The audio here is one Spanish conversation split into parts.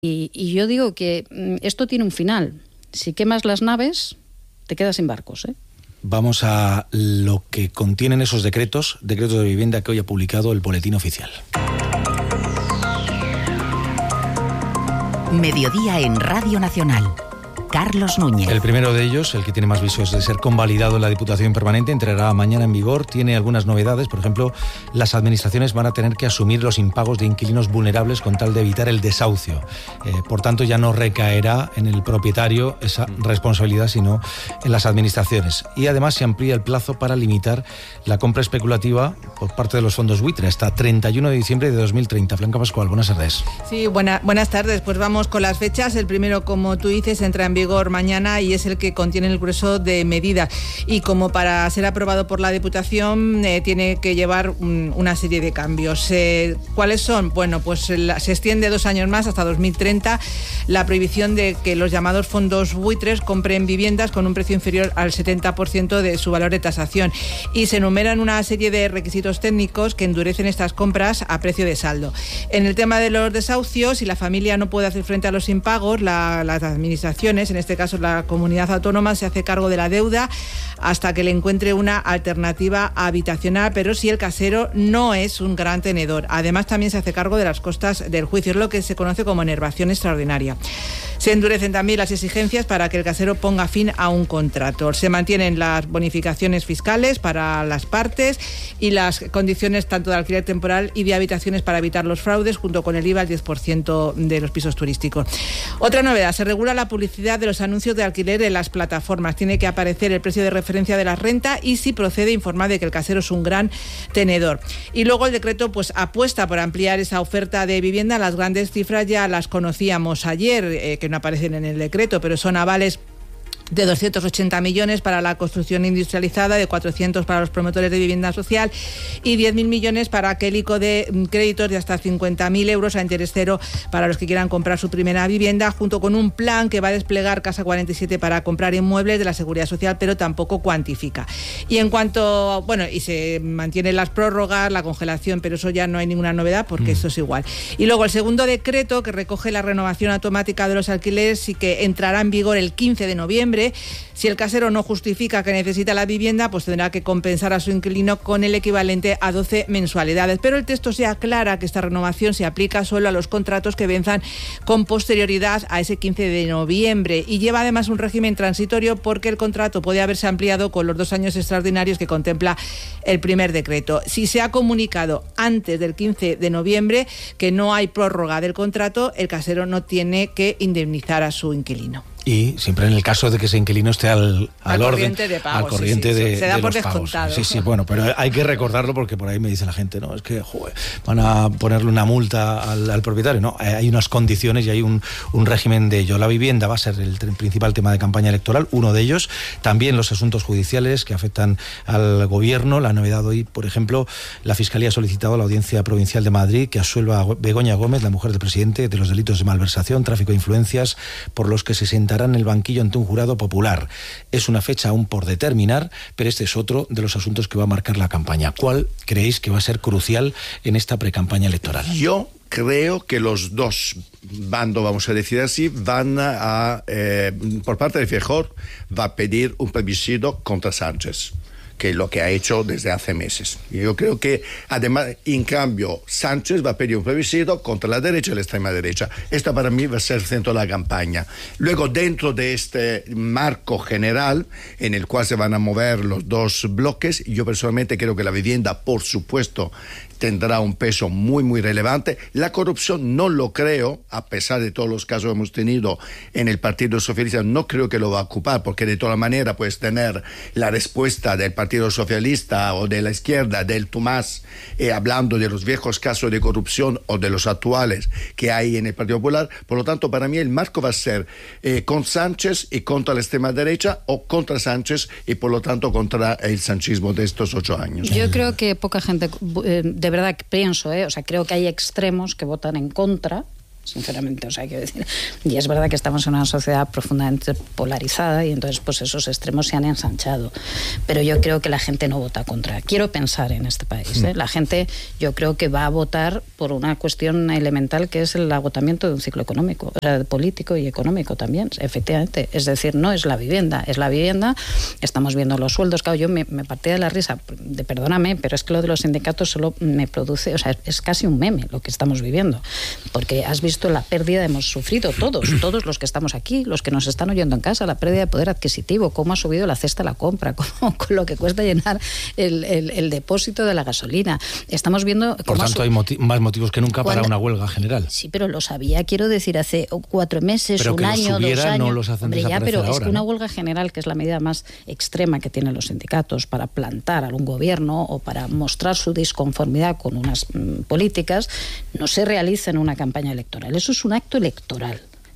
Y yo digo que esto tiene un final. Si quemas las naves, te quedas sin barcos, ¿eh? Vamos a lo que contienen esos decretos de vivienda que hoy ha publicado el Boletín Oficial. Mediodía en Radio Nacional. Carlos Núñez. El primero de ellos, el que tiene más visos de ser convalidado en la Diputación Permanente, entrará mañana en vigor. Tiene algunas novedades. Por ejemplo, las administraciones van a tener que asumir los impagos de inquilinos vulnerables con tal de evitar el desahucio. Por tanto, ya no recaerá en el propietario esa responsabilidad, sino en las administraciones. Y además se amplía el plazo para limitar la compra especulativa por parte de los fondos buitre hasta 31 de diciembre de 2030. Blanca Pascual, buenas tardes. Sí, buenas tardes. Pues vamos con las fechas. El primero, como tú dices, entra en vigor mañana y es el que contiene el grueso de medidas. Y como para ser aprobado por la Diputación tiene que llevar una serie de cambios. ¿Cuáles son? Bueno, pues se extiende 2 años más, hasta 2030, la prohibición de que los llamados fondos buitres compren viviendas con un precio inferior al 70% de su valor de tasación. Y se enumeran una serie de requisitos técnicos que endurecen estas compras a precio de saldo. En el tema de los desahucios, si la familia no puede hacer frente a los impagos, las administraciones, en este caso la comunidad autónoma, se hace cargo de la deuda hasta que le encuentre una alternativa habitacional, pero si el casero no es un gran tenedor. Además, también se hace cargo de las costas del juicio, es lo que se conoce como enervación extraordinaria. Se endurecen también las exigencias para que el casero ponga fin a un contrato. Se mantienen las bonificaciones fiscales para las partes y las condiciones tanto de alquiler temporal y de habitaciones para evitar los fraudes, junto con el IVA al 10% de los pisos turísticos. Otra novedad, se regula la publicidad de los anuncios de alquiler en las plataformas. Tiene que aparecer el precio de referencia de la renta y, si procede, informar de que el casero es un gran tenedor. Y luego el decreto pues apuesta por ampliar esa oferta de vivienda. Las grandes cifras ya las conocíamos ayer, que no aparecen en el decreto, pero son avales de 280 millones para la construcción industrializada, de 400 para los promotores de vivienda social y 10.000 millones para aquel ICO de créditos de hasta 50.000 euros a interés cero para los que quieran comprar su primera vivienda, junto con un plan que va a desplegar Casa 47 para comprar inmuebles de la Seguridad Social, pero tampoco cuantifica. Y en cuanto, y se mantienen las prórrogas, la congelación, pero eso ya no hay ninguna novedad porque esto es igual. Y luego el segundo decreto, que recoge la renovación automática de los alquileres y que entrará en vigor el 15 de noviembre. Si el casero no justifica que necesita la vivienda, pues tendrá que compensar a su inquilino con el equivalente a 12 mensualidades. Pero el texto se aclara que esta renovación se aplica solo a los contratos que venzan con posterioridad a ese 15 de noviembre y lleva además un régimen transitorio, porque el contrato puede haberse ampliado con los 2 años extraordinarios que contempla el primer decreto. Si se ha comunicado antes del 15 de noviembre que no hay prórroga del contrato, el casero no tiene que indemnizar a su inquilino. Y siempre en el caso de que ese inquilino esté al orden, de pago, al corriente de se da de por los pagos. descontado. Sí, bueno, pero hay que recordarlo, porque por ahí me dice la gente, no, es que van a ponerle una multa al propietario. No, hay unas condiciones y hay un régimen de ello. La vivienda va a ser el principal tema de campaña electoral, uno de ellos. También los asuntos judiciales que afectan al gobierno. La novedad hoy, por ejemplo, la Fiscalía ha solicitado a la Audiencia Provincial de Madrid que absuelva a Begoña Gómez, la mujer del presidente, de los delitos de malversación, tráfico de influencias, por los que se sentarán en el banquillo ante un jurado popular. Es una fecha aún por determinar, pero este es otro de los asuntos que va a marcar la campaña. ¿Cuál creéis que va a ser crucial en esta precampaña electoral? Yo creo que los dos bandos, vamos a decir así, van a, por parte de Feijóo, va a pedir un plebiscito contra Sánchez, que es lo que ha hecho desde hace meses. Yo creo que, además, en cambio, Sánchez va a pedir un plebiscito contra la derecha y la extrema derecha. Esta para mí va a ser el centro de la campaña. Luego, dentro de este marco general, en el cual se van a mover los dos bloques, yo personalmente creo que la vivienda, por supuesto, tendrá un peso muy, muy relevante. La corrupción no lo creo, a pesar de todos los casos que hemos tenido en el Partido Socialista, no creo que lo va a ocupar, porque de toda manera puedes tener la respuesta del Partido Socialista o de la izquierda, del Tomás, hablando de los viejos casos de corrupción o de los actuales que hay en el Partido Popular. Por lo tanto, para mí el marco va a ser con Sánchez y contra la extrema derecha, o contra Sánchez y por lo tanto contra el sanchismo de estos 8 años. Yo creo que poca gente, de verdad que pienso, creo que hay extremos que votan en contra sinceramente. O sea, quiero decir, y es verdad que estamos en una sociedad profundamente polarizada y entonces pues esos extremos se han ensanchado. Pero yo creo que la gente no vota contra. Quiero pensar en este país. La gente, yo creo que va a votar por una cuestión elemental que es el agotamiento de un ciclo económico, o sea, político y económico también, efectivamente. Es decir, no es la vivienda, es la vivienda. Estamos viendo los sueldos. Claro, yo me partía de la risa, perdóname, pero es que lo de los sindicatos solo me produce, o sea, es casi un meme lo que estamos viviendo. Porque has visto la pérdida, hemos sufrido todos los que estamos aquí, los que nos están oyendo en casa, la pérdida de poder adquisitivo, cómo ha subido la cesta de la compra, con lo que cuesta llenar el depósito de la gasolina. Estamos viendo... Por tanto, hay más motivos que nunca para una huelga general. Sí, pero lo sabía, quiero decir, hace 4 meses, pero un año, 2 años... No los hacen desaparecer pero ahora, es que una huelga general, que es la medida más extrema que tienen los sindicatos para plantar a un gobierno o para mostrar su disconformidad con unas políticas, no se realiza en una campaña electoral. Eso es un acto electoral.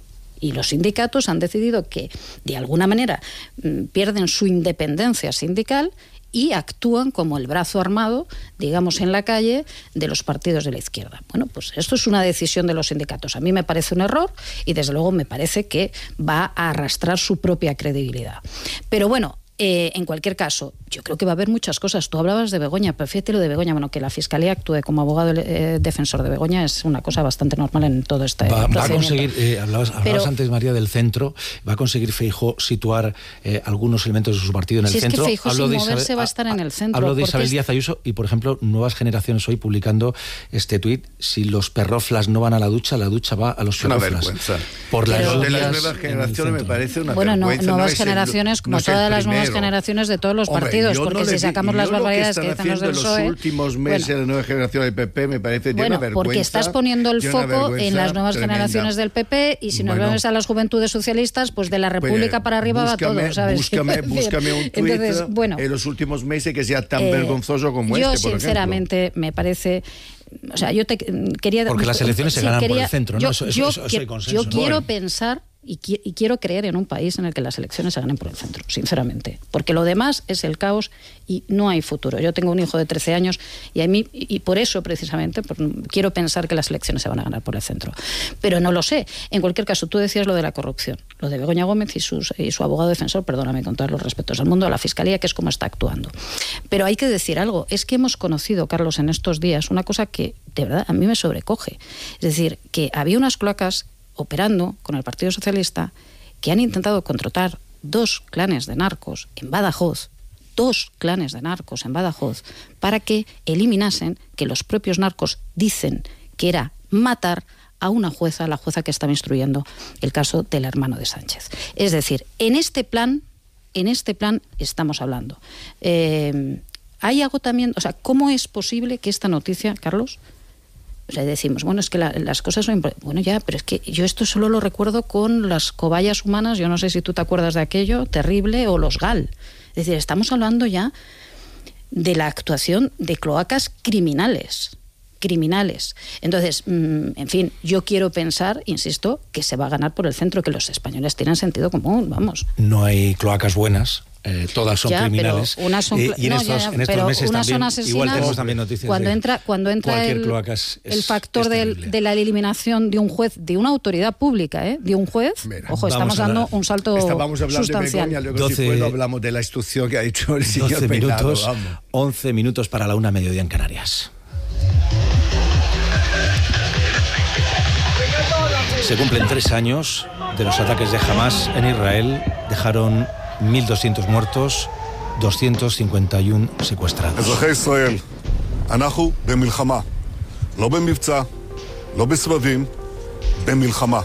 Y los sindicatos han decidido que, de alguna manera, pierden su independencia sindical y actúan como el brazo armado, digamos, en la calle de los partidos de la izquierda. Bueno, pues esto es una decisión de los sindicatos. A mí me parece un error y, desde luego, me parece que va a arrastrar su propia credibilidad. Pero bueno, en cualquier caso, yo creo que va a haber muchas cosas. Tú hablabas de Begoña, pero fíjate lo de Begoña. Bueno, que la Fiscalía actúe como abogado defensor de Begoña es una cosa bastante normal en todo este procedimiento. Va a conseguir, hablabas antes, María, del centro, va a conseguir Feijóo situar algunos elementos de su partido en el centro. Es que Feijóo sin moverse va a estar en el centro. Hablo de Isabel Díaz Ayuso y, por ejemplo, Nuevas Generaciones hoy publicando este tuit: si los perroflas no van a la ducha va a los perroflas. Una vergüenza. Por las de las Nuevas Generaciones me parece una vergüenza. Bueno, Nuevas Generaciones, como todas las nuevas generaciones de todos los partidos, porque si sacamos las barbaridades que dicen los del PSOE... Los últimos meses de la nueva generación del PP me parece de una vergüenza. Porque estás poniendo el foco en las nuevas generaciones del PP y si nos vamos a las juventudes socialistas, pues de la República para arriba va todo, ¿sabes? Búscame un tuit en los últimos meses que sea tan vergonzoso como yo, por sinceramente, me parece... O sea, yo te quería... Porque las elecciones se ganan por el centro, ¿no? Eso hay consenso. Yo quiero pensar... Y quiero creer en un país en el que las elecciones se ganen por el centro, sinceramente. Porque lo demás es el caos y no hay futuro. Yo tengo un hijo de 13 años y por eso, precisamente, quiero pensar que las elecciones se van a ganar por el centro. Pero no lo sé. En cualquier caso, tú decías lo de la corrupción, lo de Begoña Gómez y su abogado defensor, perdóname, con todos los respetos al mundo, a la Fiscalía, que es como está actuando. Pero hay que decir algo. Es que hemos conocido, Carlos, en estos días, una cosa que, de verdad, a mí me sobrecoge. Es decir, que había unas cloacas operando con el Partido Socialista que han intentado contratar 2 clanes de narcos en Badajoz, 2 clanes de narcos en Badajoz, para que eliminasen, que los propios narcos dicen que era matar a una jueza, la jueza que estaba instruyendo el caso del hermano de Sánchez. Es decir, en este plan estamos hablando. Hay agotamiento, o sea, ¿cómo es posible que esta noticia, Carlos? O sea, decimos, bueno, es que las cosas son... Bueno, ya, pero es que yo esto solo lo recuerdo con las cobayas humanas, yo no sé si tú te acuerdas de aquello, terrible, o los GAL. Es decir, estamos hablando ya de la actuación de cloacas criminales. Entonces, en fin, yo quiero pensar, insisto, que se va a ganar por el centro, que los españoles tienen sentido común, vamos. No hay cloacas buenas. Todas son criminales. Pero unas son, y en estos meses unas también, son asesinas. igual tenemos también noticias cuando entra el factor de la eliminación de un juez, de una autoridad pública, de un juez. Mira, ojo, estamos dando un salto estábamos hablando sustancial. De Begoña, luego 12, si puedo hablamos de la instrucción que ha hecho el señor Peinado. 11 minutos para la 1:00 en Canarias. Se cumplen 3 años de los ataques de Hamás en Israel. Dejaron 1.200 muertos, 251 secuestrados. אזרחי ישראל, אנחנו במלחמה. לא במבצע, לא בסבבים, במלחמה.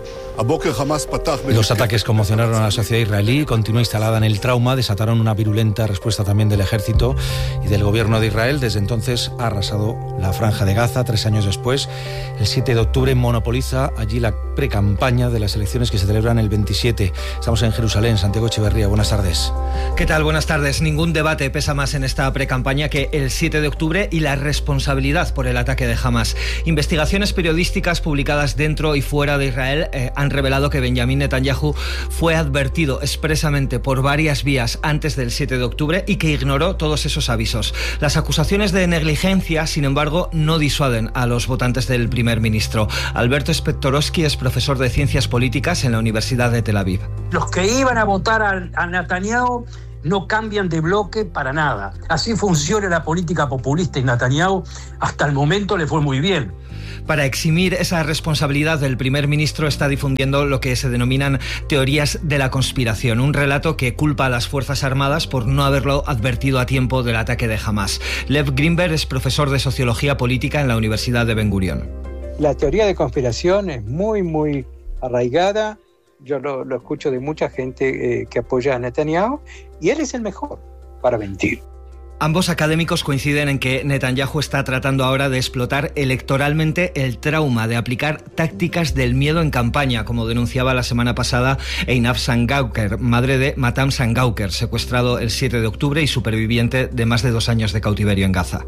Los ataques conmocionaron a la sociedad israelí, continúa instalada en el trauma, desataron una virulenta respuesta también del ejército y del gobierno de Israel. Desde entonces ha arrasado la franja de Gaza. 3 años después, el 7 de octubre monopoliza allí la precampaña de las elecciones que se celebran el 27. Estamos en Jerusalén. Santiago Echeverría, buenas tardes. ¿Qué tal? Buenas tardes. Ningún debate pesa más en esta precampaña que el 7 de octubre y la responsabilidad por el ataque de Hamás. Investigaciones periodísticas publicadas dentro y fuera de Israel han han revelado que Benjamín Netanyahu fue advertido expresamente por varias vías antes del 7 de octubre y que ignoró todos esos avisos. Las acusaciones de negligencia, sin embargo, no disuaden a los votantes del primer ministro. Alberto Spektorowski es profesor de Ciencias Políticas en la Universidad de Tel Aviv. Los que iban a votar a Netanyahu no cambian de bloque para nada. Así funciona la política populista y Netanyahu hasta el momento le fue muy bien. Para eximir esa responsabilidad, del primer ministro está difundiendo lo que se denominan teorías de la conspiración, un relato que culpa a las Fuerzas Armadas por no haberlo advertido a tiempo del ataque de Hamás. Lev Greenberg es profesor de Sociología Política en la Universidad de Ben Gurion. La teoría de conspiración es muy arraigada. Yo lo escucho de mucha gente que apoya a Netanyahu y él es el mejor para mentir. Ambos académicos coinciden en que Netanyahu está tratando ahora de explotar electoralmente el trauma de aplicar tácticas del miedo en campaña, como denunciaba la semana pasada Einaf Sangauker, madre de Matam Sangauker, secuestrado el 7 de octubre y superviviente de más de 2 años de cautiverio en Gaza.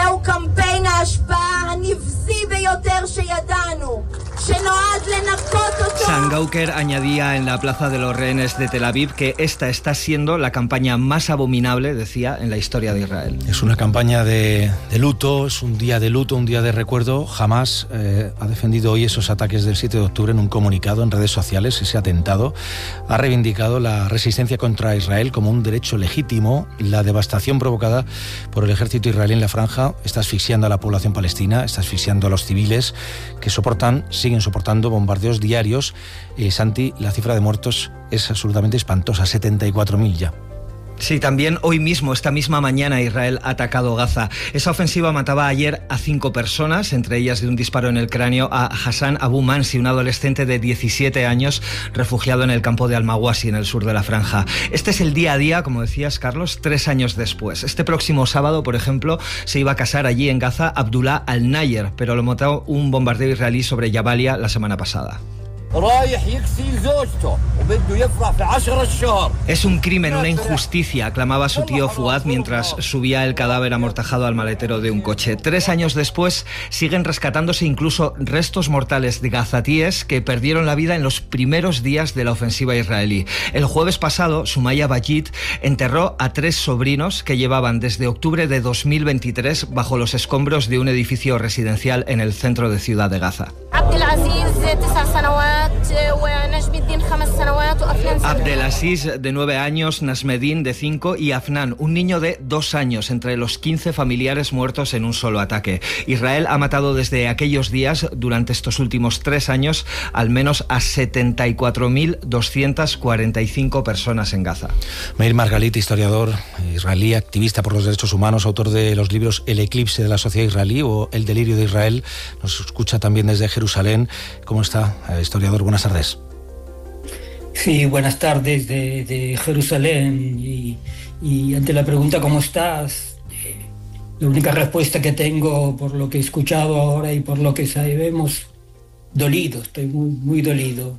Sangauker añadía en la Plaza de los Rehenes de Tel Aviv que esta está siendo la campaña más abominable, decía, en la historia de Israel. Es una campaña de luto, es un día de luto, un día de recuerdo. Hamás ha defendido hoy esos ataques del 7 de octubre en un comunicado en redes sociales. Ese atentado ha reivindicado la resistencia contra Israel como un derecho legítimo. La devastación provocada por el ejército israelí en la franja está asfixiando a la población palestina, está asfixiando a los civiles que siguen soportando bombardeos diarios. Santi, la cifra de muertos es absolutamente espantosa, 74.000 ya. Sí, también hoy mismo, esta misma mañana, Israel ha atacado Gaza. Esa ofensiva mataba ayer a 5 personas, entre ellas de un disparo en el cráneo a Hassan Abu Mansi, un adolescente de 17 años refugiado en el campo de Al-Mawasi, en el sur de la franja. Este es el día a día, como decías, Carlos, 3 años después. Este próximo sábado, por ejemplo, se iba a casar allí en Gaza Abdullah Al-Nayer, pero lo mató un bombardeo israelí sobre Jabalia la semana pasada. Es un crimen, una injusticia, clamaba su tío Fuad mientras subía el cadáver amortajado al maletero de un coche. 3 años después siguen rescatándose incluso restos mortales de gazatíes que perdieron la vida en los primeros días de la ofensiva israelí. El jueves pasado, Sumaya Bajit enterró a 3 sobrinos que llevaban desde octubre de 2023 bajo los escombros de un edificio residencial en el centro de Ciudad de Gaza. Abdelaziz, de 9 años, Nasmedin, de 5, y Afnan, un niño de 2 años, entre los 15 familiares muertos en un solo ataque. Israel ha matado desde aquellos días, durante estos últimos 3 años, al menos a 74.245 personas en Gaza. Meir Margalit, historiador israelí, activista por los derechos humanos, autor de los libros El eclipse de la sociedad israelí o El delirio de Israel, nos escucha también desde Jerusalén. ¿Cómo está, historiador? Buenas tardes. Sí, buenas tardes de Jerusalén y ante la pregunta ¿cómo estás? La única respuesta que tengo por lo que he escuchado ahora y por lo que sabemos, dolido, estoy muy dolido.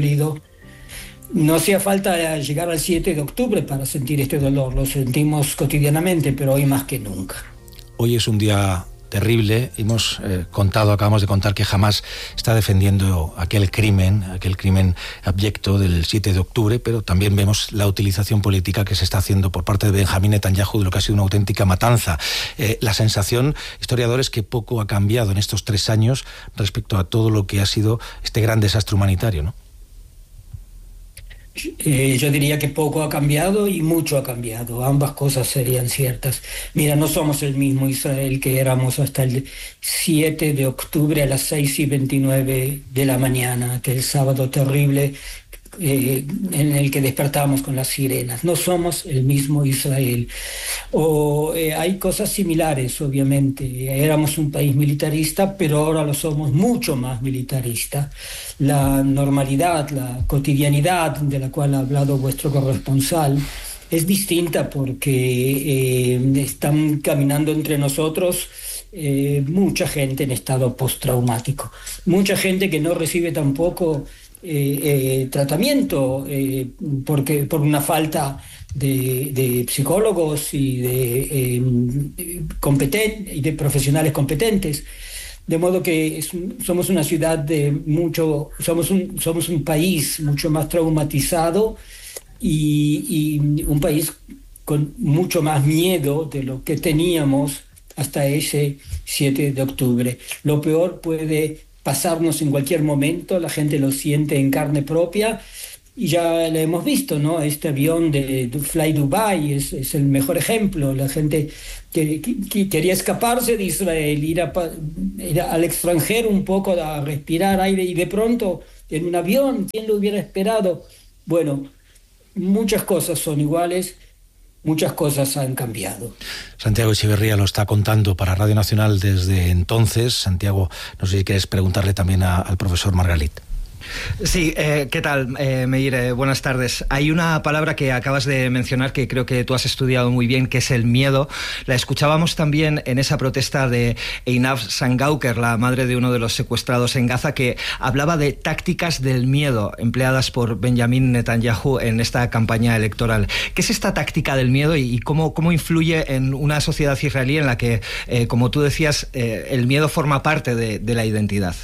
No hacía falta llegar al 7 de octubre para sentir este dolor, lo sentimos cotidianamente, pero hoy más que nunca. Hoy es un día terrible. Acabamos de contar que Hamás está defendiendo aquel crimen abyecto del 7 de octubre, pero también vemos la utilización política que se está haciendo por parte de Benjamín Netanyahu de lo que ha sido una auténtica matanza. La sensación, historiadores, que poco ha cambiado en estos 3 años respecto a todo lo que ha sido este gran desastre humanitario, ¿no? Yo diría que poco ha cambiado y mucho ha cambiado. Ambas cosas serían ciertas. Mira, no somos el mismo Israel que éramos hasta el 7 de octubre a las 6:29 de la mañana, aquel sábado terrible en el que despertamos con las sirenas. No somos el mismo Israel. Hay cosas similares, obviamente. Éramos un país militarista, pero ahora lo somos mucho más militarista. La normalidad, la cotidianidad de la cual ha hablado vuestro corresponsal es distinta porque están caminando entre nosotros mucha gente en estado postraumático, mucha gente que no recibe tampoco tratamiento por una falta de psicólogos y de profesionales competentes. De modo que somos una ciudad somos un país mucho más traumatizado y un país con mucho más miedo de lo que teníamos hasta ese 7 de octubre. Lo peor puede pasarnos en cualquier momento, la gente lo siente en carne propia y ya lo hemos visto, ¿no? Este avión de Fly Dubai es el mejor ejemplo. La gente que quería escaparse de Israel, ir al extranjero un poco a respirar aire y de pronto en un avión, ¿quién lo hubiera esperado? Bueno, muchas cosas son iguales. Muchas cosas han cambiado. Santiago Echeverría lo está contando para Radio Nacional desde entonces. Santiago, no sé si quieres preguntarle también al profesor Margalit. Sí, ¿qué tal, Meir? Buenas tardes. Hay una palabra que acabas de mencionar que creo que tú has estudiado muy bien, que es el miedo. La escuchábamos también en esa protesta de Einaf Sangauker, la madre de uno de los secuestrados en Gaza, que hablaba de tácticas del miedo empleadas por Benjamin Netanyahu en esta campaña electoral. ¿Qué es esta táctica del miedo y cómo influye en una sociedad israelí en la que, como tú decías, el miedo forma parte de la identidad?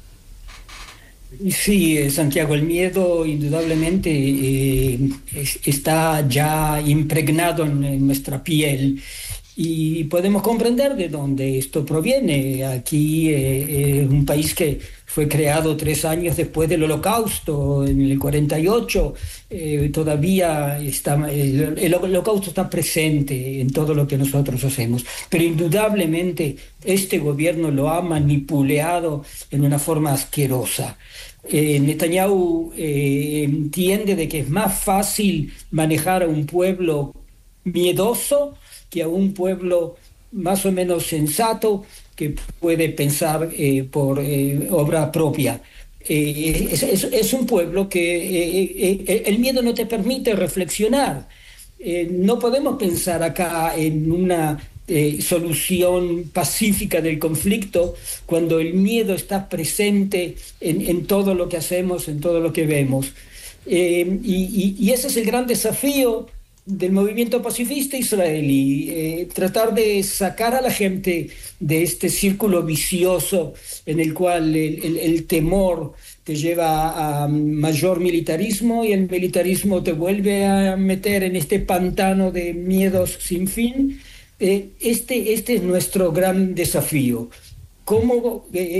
Sí, Santiago, el miedo indudablemente está ya impregnado en nuestra piel y podemos comprender de dónde esto proviene. Aquí un país que fue creado 3 años después del Holocausto, en el 48, todavía el Holocausto está presente en todo lo que nosotros hacemos, pero indudablemente este gobierno lo ha manipulado en una forma asquerosa. Netanyahu entiende de que es más fácil manejar a un pueblo miedoso que a un pueblo más o menos sensato que puede pensar por obra propia. Es un pueblo que el miedo no te permite reflexionar. No podemos pensar acá en una solución pacífica del conflicto cuando el miedo está presente en todo lo que hacemos, en todo lo que vemos. Y ese es el gran desafío del movimiento pacifista israelí, tratar de sacar a la gente de este círculo vicioso en el cual el temor te lleva a mayor militarismo y el militarismo te vuelve a meter en este pantano de miedos sin fin. Este es nuestro gran desafío. ¿Cómo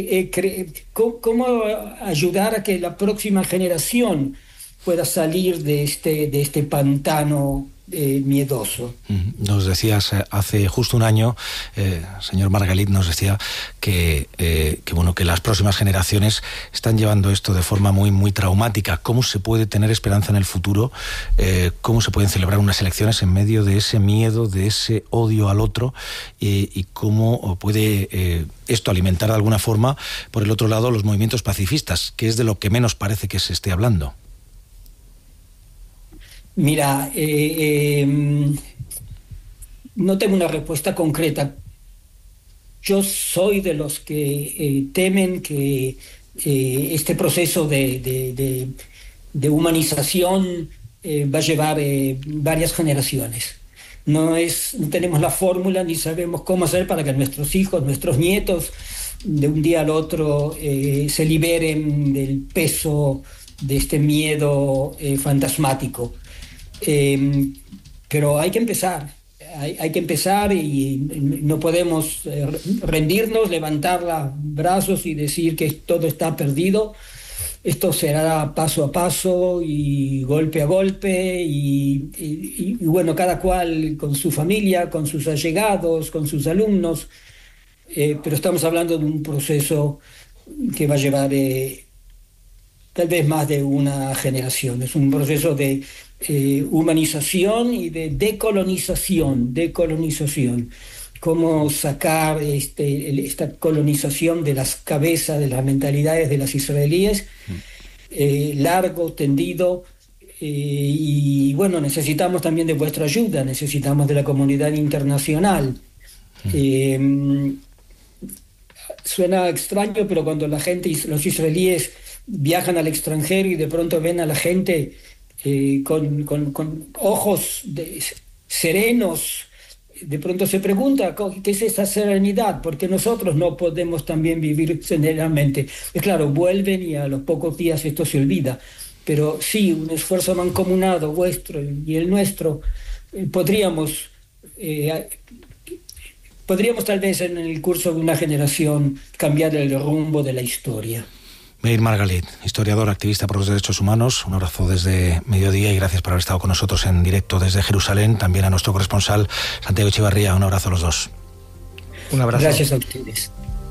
ayudar a que la próxima generación pueda salir de este pantano miedoso? Nos decías hace justo un año, señor Margalit, nos decía que las próximas generaciones están llevando esto de forma muy, muy traumática. ¿Cómo se puede tener esperanza en el futuro? ¿Cómo se pueden celebrar unas elecciones en medio de ese miedo, de ese odio al otro? ¿Y cómo puede esto alimentar de alguna forma, por el otro lado, los movimientos pacifistas, que es de lo que menos parece que se esté hablando? Mira, no tengo una respuesta concreta. Yo soy de los que temen que este proceso de humanización va a llevar varias generaciones. No tenemos la fórmula ni sabemos cómo hacer para que nuestros hijos, nuestros nietos, de un día al otro se liberen del peso de este miedo fantasmático. Pero hay que empezar, hay que empezar y no podemos rendirnos, levantar los brazos y decir que todo está perdido. Esto será paso a paso y golpe a golpe y bueno, cada cual con su familia, con sus allegados, con sus alumnos, pero estamos hablando de un proceso que va a llevar tal vez más de una generación. Es un proceso de humanización y de decolonización. Cómo sacar esta colonización de las cabezas, de las mentalidades de las israelíes, largo, tendido, y bueno, necesitamos también de vuestra ayuda, necesitamos de la comunidad internacional. Suena extraño, pero cuando la gente, los israelíes viajan al extranjero y de pronto ven a la gente con ojos serenos, de pronto se pregunta qué es esa serenidad, porque nosotros no podemos también vivir serenamente. Y claro, vuelven y a los pocos días esto se olvida. Pero sí, un esfuerzo mancomunado vuestro y el nuestro, podríamos tal vez en el curso de una generación cambiar el rumbo de la historia. Meir Margalit, historiador, activista por los derechos humanos, un abrazo desde mediodía y gracias por haber estado con nosotros en directo desde Jerusalén. También a nuestro corresponsal Santiago Echevarría, un abrazo a los dos. Un abrazo. Gracias a ustedes.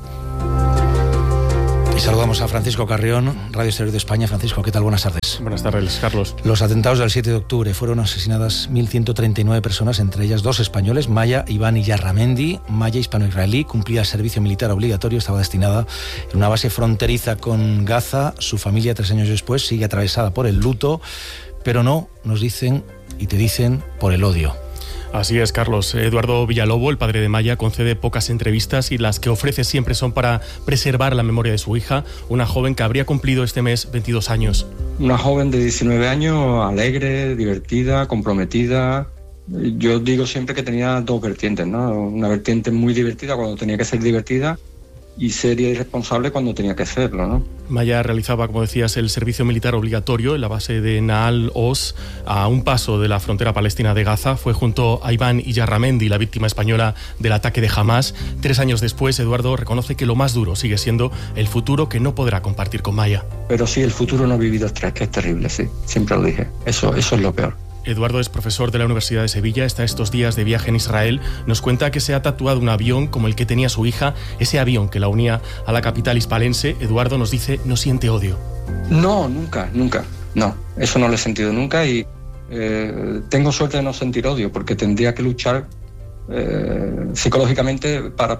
Y saludamos a Francisco Carrión, Radio Exterior de España. Francisco, ¿qué tal? Buenas tardes. Buenas tardes, Carlos. Los atentados del 7 de octubre fueron asesinadas 1.139 personas, entre ellas 2 españoles, Maya Iván Iyarramendi. Maya, hispano-israelí, cumplía servicio militar obligatorio, estaba destinada en una base fronteriza con Gaza. Su familia, 3 años después, sigue atravesada por el luto, pero no, nos dicen y te dicen, por el odio. Así es, Carlos. Eduardo Villalobo, el padre de Maya, concede pocas entrevistas y las que ofrece siempre son para preservar la memoria de su hija, una joven que habría cumplido este mes 22 años. Una joven de 19 años, alegre, divertida, comprometida. Yo digo siempre que tenía 2 vertientes, ¿no? Una vertiente muy divertida cuando tenía que ser divertida y seria y responsable cuando tenía que hacerlo, ¿no? Maya realizaba, como decías, el servicio militar obligatorio en la base de Naal Oz, a un paso de la frontera palestina de Gaza. Fue junto a Iván Iyarramendi, la víctima española del ataque de Hamás. 3 años después, Eduardo reconoce que lo más duro sigue siendo el futuro que no podrá compartir con Maya. Pero sí, el futuro no vivido es que es terrible, sí. Siempre lo dije. Eso es lo peor. Eduardo es profesor de la Universidad de Sevilla, está estos días de viaje en Israel. Nos cuenta que se ha tatuado un avión como el que tenía su hija, ese avión que la unía a la capital hispalense. Eduardo nos dice, no siente odio. No, nunca. No, eso no lo he sentido nunca y tengo suerte de no sentir odio porque tendría que luchar psicológicamente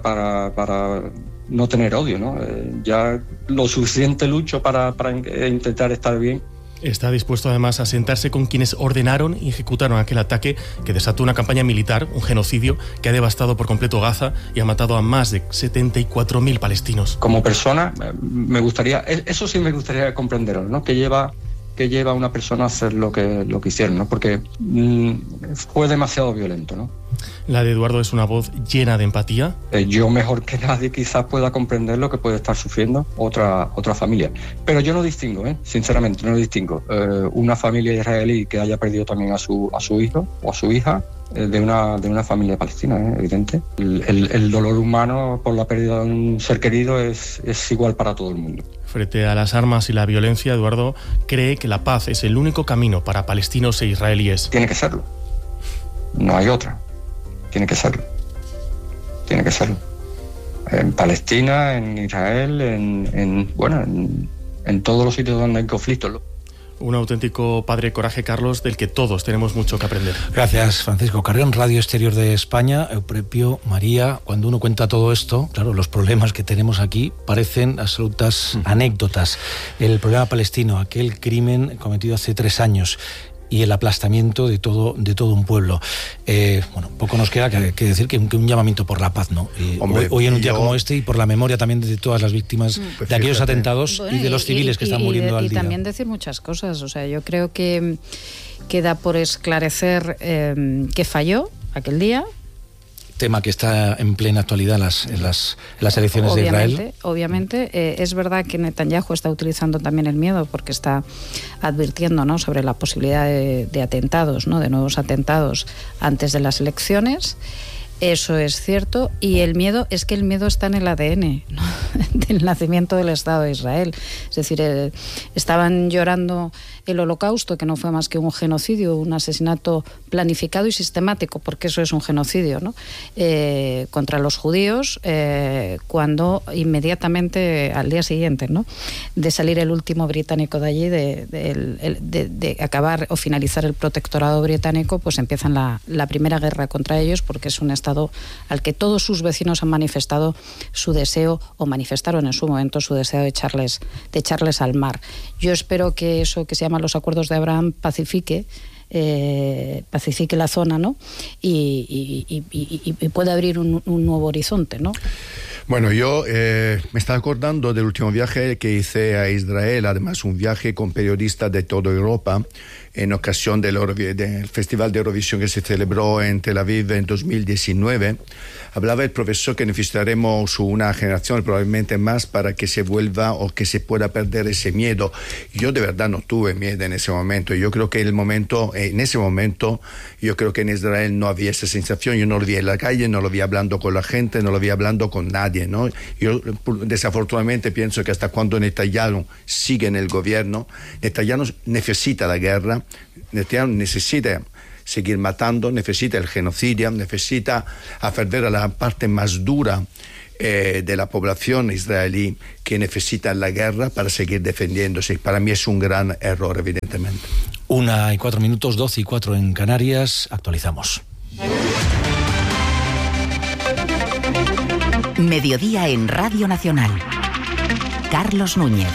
para no tener odio, ¿no? Ya lo suficiente lucho para intentar estar bien. Está dispuesto además a sentarse con quienes ordenaron y ejecutaron aquel ataque que desató una campaña militar, un genocidio que ha devastado por completo Gaza y ha matado a más de 74.000 palestinos. Como persona, me gustaría comprenderlo, ¿no? Que lleva a una persona a hacer lo que hicieron, ¿no? Porque fue demasiado violento, ¿no? La de Eduardo es una voz llena de empatía. Yo mejor que nadie quizás pueda comprender lo que puede estar sufriendo otra familia. Pero yo no distingo, sinceramente, no distingo una familia israelí que haya perdido también a su hijo o a su hija de una familia palestina, evidente. El dolor humano por la pérdida de un ser querido es igual para todo el mundo. Frente a las armas y la violencia, Eduardo cree que la paz es el único camino para palestinos e israelíes. Tiene que serlo. No hay otra. Tiene que serlo. En Palestina, en Israel, en todos los sitios donde hay conflictos. Un auténtico padre coraje, Carlos, del que todos tenemos mucho que aprender. Gracias, Francisco Carrión, Radio Exterior de España. Euprepio, María, cuando uno cuenta todo esto, claro, los problemas que tenemos aquí parecen absolutas anécdotas. El problema palestino, aquel crimen cometido hace 3 años y el aplastamiento de todo un pueblo. Poco nos queda que decir que un llamamiento por la paz, ¿no? Hombre, hoy en un día como este y por la memoria también de todas las víctimas de aquellos atentados y de los civiles que están muriendo al día. Y también decir muchas cosas. O sea, yo creo que queda por esclarecer que falló aquel día. Tema que está en plena actualidad en las elecciones de Israel. Obviamente, es verdad que Netanyahu está utilizando también el miedo porque está advirtiendo, ¿no?, sobre la posibilidad de atentados, ¿no?, de nuevos atentados antes de las elecciones. Eso es cierto, y el miedo está en el ADN, ¿no?, del nacimiento del Estado de Israel. Es decir, estaban llorando el Holocausto, que no fue más que un genocidio, un asesinato planificado y sistemático, porque eso es un genocidio, ¿no?, contra los judíos, cuando inmediatamente al día siguiente, ¿no?, de salir el último británico de allí, de acabar o finalizar el protectorado británico, pues empiezan la primera guerra contra ellos, porque es un Estado al que todos sus vecinos han manifestado su deseo, o manifestaron en su momento su deseo de echarles al mar. Yo espero que eso que se llama los acuerdos de Abraham pacifique la zona, ¿no?, y pueda abrir un nuevo horizonte, ¿no? Bueno, yo me estaba acordando del último viaje que hice a Israel, además un viaje con periodistas de toda Europa, en ocasión del Festival de Eurovisión que se celebró en Tel Aviv en 2019. Hablaba el profesor que necesitaremos una generación, probablemente más, para que se vuelva o que se pueda perder ese miedo. Yo de verdad no tuve miedo en ese momento. Yo creo que en ese momento, yo creo que en Israel no había esa sensación. Yo no lo vi en la calle, no lo vi hablando con la gente, no lo vi hablando con nadie, ¿no? Yo desafortunadamente pienso que hasta cuando Netanyahu sigue en el gobierno, Netanyahu necesita la guerra, Netanyahu necesita seguir matando, necesita el genocidio, necesita hacer a la parte más dura de la población israelí que necesita la guerra para seguir defendiéndose. Para mí es un gran error, evidentemente. 1:04, 12:04 en Canarias. Actualizamos. Mediodía en Radio Nacional. Carlos Núñez.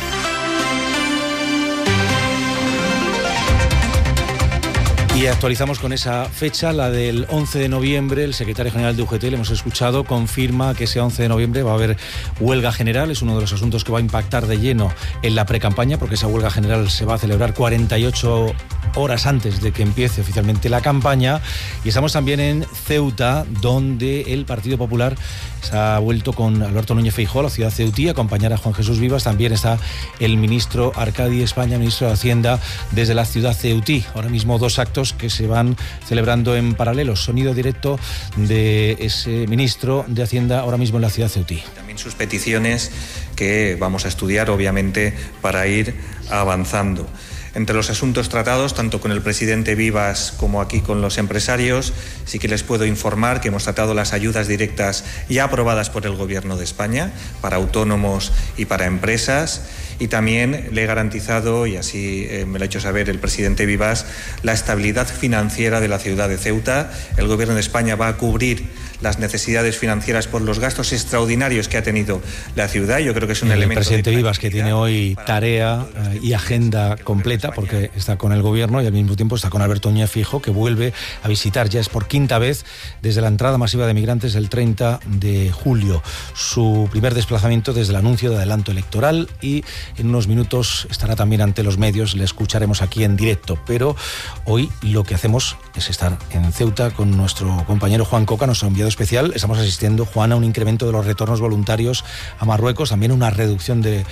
Y actualizamos con esa fecha, la del 11 de noviembre. El secretario general de UGT, le hemos escuchado, confirma que ese 11 de noviembre va a haber huelga general. Es uno de los asuntos que va a impactar de lleno en la precampaña, porque esa huelga general se va a celebrar 48 horas antes de que empiece oficialmente la campaña. Y estamos también en Ceuta, donde el Partido Popular se ha vuelto con Alberto Núñez Feijóo a la ciudad ceutí a acompañar a Juan Jesús Vivas. También está el ministro Arcadi España, ministro de Hacienda, desde la ciudad ceutí. Ahora mismo dos actos que se van celebrando en paralelo. Sonido directo de ese ministro de Hacienda ahora mismo en la ciudad ceutí. También sus peticiones que vamos a estudiar, obviamente, para ir avanzando. Entre los asuntos tratados, tanto con el presidente Vivas como aquí con los empresarios, sí que les puedo informar que hemos tratado las ayudas directas ya aprobadas por el Gobierno de España para autónomos y para empresas. Y también le he garantizado, y así me lo ha hecho saber el presidente Vivas, la estabilidad financiera de la ciudad de Ceuta. El Gobierno de España va a cubrir las necesidades financieras por los gastos extraordinarios que ha tenido la ciudad. Yo creo que es un elemento. El presidente Vivas, que tiene hoy tarea y agenda completa, porque está con el Gobierno y al mismo tiempo está con Alberto Núñez Feijóo, que vuelve a visitar, ya es por quinta vez, desde la entrada masiva de migrantes el 30 de julio. Su primer desplazamiento desde el anuncio de adelanto electoral, y en unos minutos estará también ante los medios, le escucharemos aquí en directo. Pero hoy lo que hacemos es estar en Ceuta con nuestro compañero Juan Coca, nuestro enviado especial. Estamos asistiendo, Juan, a un incremento de los retornos voluntarios a Marruecos, también una reducción de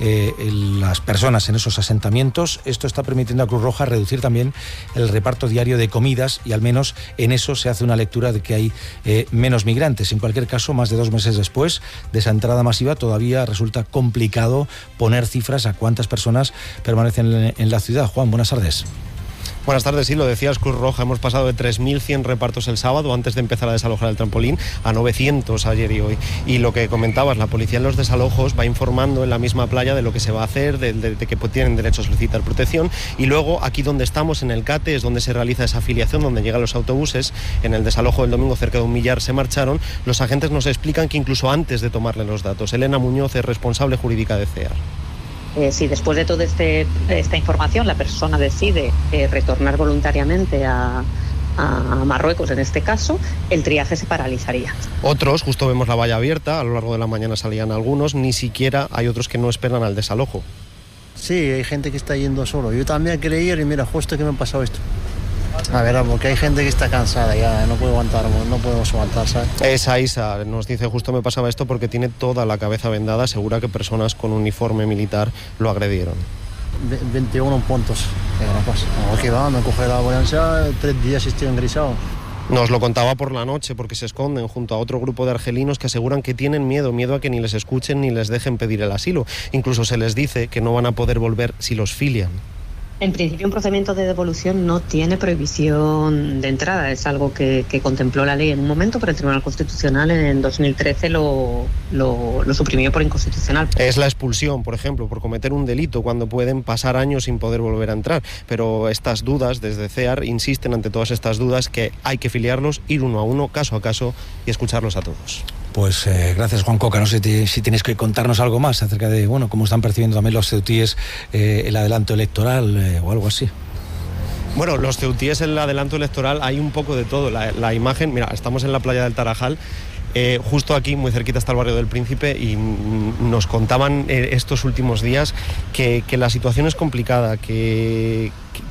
las personas en esos asentamientos. Esto está permitiendo a Cruz Roja reducir también el reparto diario de comidas, y al menos en eso se hace una lectura de que hay menos migrantes. En cualquier caso, más de 2 meses después de esa entrada masiva, todavía resulta complicado poner cifras a cuántas personas permanecen en la ciudad. Juan, buenas tardes. Buenas tardes, sí, lo decías, Cruz Roja, hemos pasado de 3.100 repartos el sábado, antes de empezar a desalojar el trampolín, a 900 ayer y hoy. Y lo que comentabas, la policía en los desalojos va informando en la misma playa de lo que se va a hacer, de que tienen derecho a solicitar protección, y luego aquí donde estamos, en el CATE, es donde se realiza esa afiliación, donde llegan los autobuses. En el desalojo del domingo cerca de 1 millar se marcharon. Los agentes nos explican que incluso antes de tomarle los datos. Elena Muñoz es responsable jurídica de CEAR. Si después de toda esta información la persona decide retornar voluntariamente a Marruecos, en este caso, el triaje se paralizaría. Otros, justo vemos la valla abierta, a lo largo de la mañana salían algunos, ni siquiera hay otros que no esperan al desalojo. Sí, hay gente que está yendo solo. Yo también quería ir y mira, justo que me ha pasado esto. A ver, porque hay gente que está cansada ya, no podemos aguantar, ¿sabes? Esa Isa nos dice, justo me pasaba esto porque tiene toda la cabeza vendada, asegura que personas con uniforme militar lo agredieron. 21 puntos. Aquí va, me coge la ambulancia, 3 días estoy engrisado. Nos lo contaba por la noche porque se esconden junto a otro grupo de argelinos que aseguran que tienen miedo a que ni les escuchen ni les dejen pedir el asilo. Incluso se les dice que no van a poder volver si los filian. En principio, un procedimiento de devolución no tiene prohibición de entrada. Es algo que contempló la ley en un momento, pero el Tribunal Constitucional en 2013 lo suprimió por inconstitucional. Es la expulsión, por ejemplo, por cometer un delito, cuando pueden pasar años sin poder volver a entrar. Pero estas dudas, desde CEAR, insisten ante todas estas dudas que hay que filiarlos, ir uno a uno, caso a caso, y escucharlos a todos. Pues gracias, Juan Coca. No sé si tienes que contarnos algo más acerca de cómo están percibiendo también los ceutíes el adelanto electoral o algo así. Bueno, los ceutíes, el adelanto electoral, hay un poco de todo. La imagen, mira, estamos en la playa del Tarajal. Justo aquí, muy cerquita, está el barrio del Príncipe, y nos contaban estos últimos días que la situación es complicada, que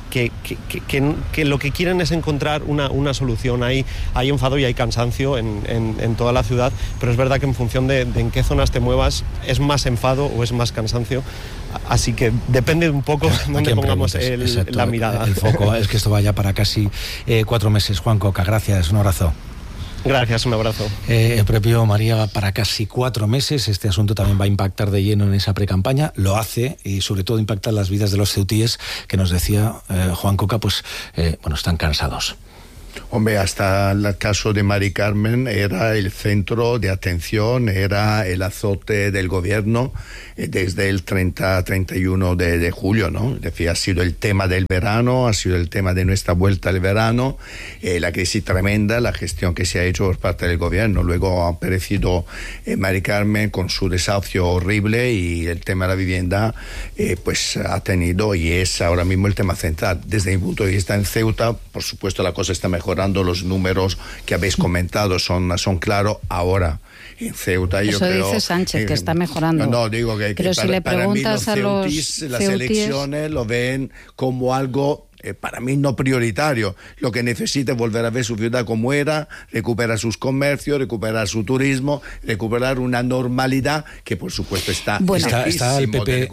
lo que quieren es encontrar una solución. Hay enfado y hay cansancio en toda la ciudad, pero es verdad que en función de en qué zonas te muevas es más enfado o es más cansancio, así que depende un poco dónde pongamos la mirada. El foco es que esto vaya para casi 4 meses. Juan Coca, gracias, un abrazo. Gracias, un abrazo. El propio María, para casi 4 meses. Este asunto también va a impactar de lleno en esa precampaña. Lo hace, y sobre todo impacta en las vidas de los ceutíes, que nos decía Juan Coca, pues están cansados. Hombre, hasta el caso de Mari Carmen era el centro de atención, era el azote del gobierno desde el 30-31 de julio, ¿no? Es decir, ha sido el tema del verano, ha sido el tema de nuestra vuelta al verano, la crisis tremenda, la gestión que se ha hecho por parte del gobierno. Luego ha aparecido Mari Carmen con su desahucio horrible, y el tema de la vivienda pues ha tenido y es ahora mismo el tema central. Desde mi punto de vista, en Ceuta, por supuesto, la cosa está mejorando, los números que habéis comentado son claros ahora. En Ceuta yo creo... Eso dice Sánchez, que está mejorando. No, digo que pero si le preguntas para mí a las elecciones lo ven como algo... para mí no prioritario. Lo que necesita es volver a ver su ciudad como era, recuperar sus comercios, recuperar su turismo, recuperar una normalidad que por supuesto está el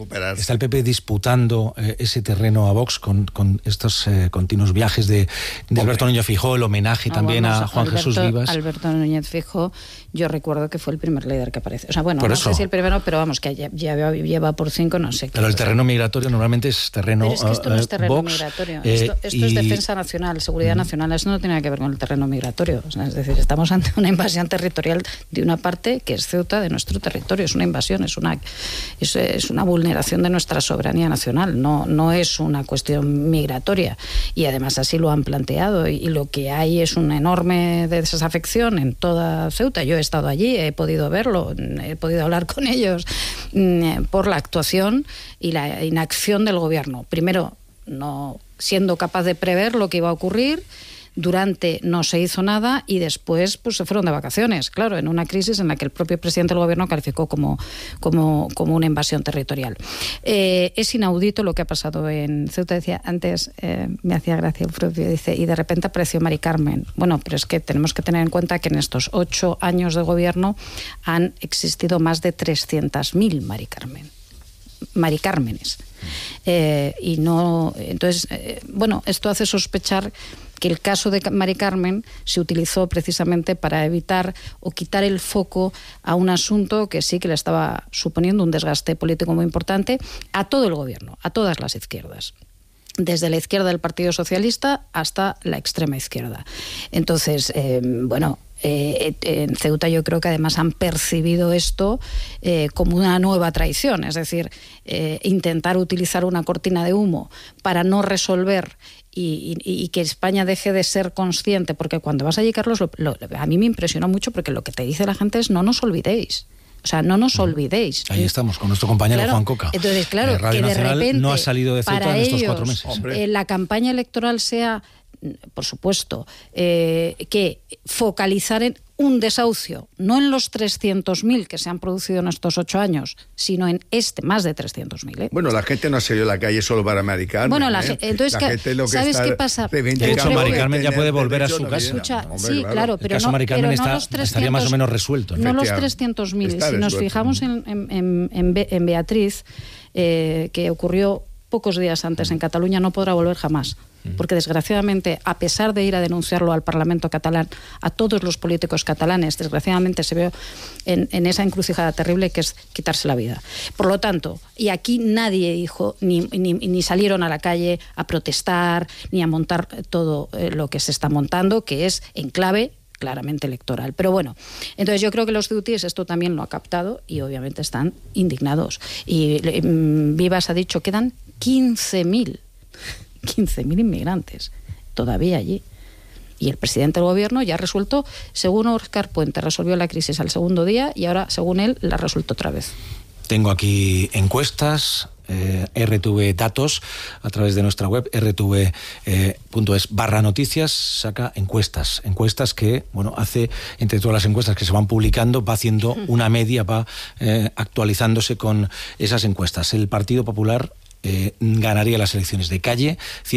PP disputando ese terreno a Vox con estos continuos viajes de Alberto Núñez Feijóo, el homenaje también a Juan Jesús Vivas. Alberto Núñez Feijóo, yo recuerdo que fue el primer líder que aparece. O sea, bueno, no sé si el primero, pero vamos, que ya lleva por 5, no sé. Pero el terreno migratorio normalmente es terreno Pero es que esto no es terreno Vox, migratorio. Esto es defensa nacional, seguridad nacional. Eso no tiene nada que ver con el terreno migratorio. O sea, es decir, estamos ante una invasión territorial de una parte que es Ceuta, de nuestro territorio. Es una invasión, es una vulneración de nuestra soberanía nacional. No es una cuestión migratoria. Y además así lo han planteado. Y lo que hay es una enorme desafección en toda Ceuta. Yo he estado allí, he podido verlo, he podido hablar con ellos por la actuación y la inacción del gobierno. Primero, no siendo capaz de prever lo que iba a ocurrir, durante no se hizo nada y después pues se fueron de vacaciones, claro, en una crisis en la que el propio presidente del gobierno calificó como una invasión territorial. Es inaudito lo que ha pasado en Ceuta. Decía antes, me hacía gracia el propio, dice, y de repente apareció Mari Carmen. Bueno, pero es que tenemos que tener en cuenta que en estos 8 años de gobierno han existido más de 300.000 Mari Cármenes. Y no, entonces, esto hace sospechar que el caso de Mari Carmen se utilizó precisamente para evitar o quitar el foco a un asunto que sí que le estaba suponiendo un desgaste político muy importante a todo el gobierno, a todas las izquierdas, desde la izquierda del Partido Socialista hasta la extrema izquierda. Entonces, en Ceuta yo creo que además han percibido esto como una nueva traición, es decir, intentar utilizar una cortina de humo para no resolver y que España deje de ser consciente, porque cuando vas allí, Carlos, a mí me impresionó mucho porque lo que te dice la gente es no nos olvidéis. O sea, no nos olvidéis. Ahí estamos, con nuestro compañero Juan Coca. Entonces, claro, Radio que de Nacional repente no ha salido de Ceuta para en estos ellos, 4 meses. La campaña electoral sea, por supuesto, que focalizar en un desahucio, no en los 300.000 que se han producido en estos 8 años, sino en más de 300.000. Bueno, la gente no ha salido a la calle solo para Mari Carmen. Bueno, entonces, ¿sabes qué pasa? De hecho, Mari Carmen ya puede volver a su casa. Escucha, sí, claro, pero no, Mari Carmen no los 300, estaría más o menos resuelto. No los 300.000. Si nos fijamos en Beatriz, que ocurrió pocos días antes en Cataluña, no podrá volver jamás. Porque desgraciadamente, a pesar de ir a denunciarlo al Parlamento catalán, a todos los políticos catalanes, desgraciadamente se ve en esa encrucijada terrible que es quitarse la vida. Por lo tanto, y aquí nadie dijo, ni salieron a la calle a protestar, ni a montar todo lo que se está montando, que es en clave claramente electoral. Pero bueno, entonces yo creo que los ceutíes esto también lo ha captado y obviamente están indignados. Y Vivas ha dicho, quedan 15.000 inmigrantes todavía allí. Y el presidente del gobierno ya resuelto, según Óscar Puente, resolvió la crisis al segundo día y ahora, según él, la resuelto otra vez. Tengo aquí encuestas. RTV Datos, a través de nuestra web rtv.es/noticias, saca encuestas que, bueno, hace, entre todas las encuestas que se van publicando, va haciendo una media, va actualizándose con esas encuestas. El Partido Popular ganaría las elecciones de calle,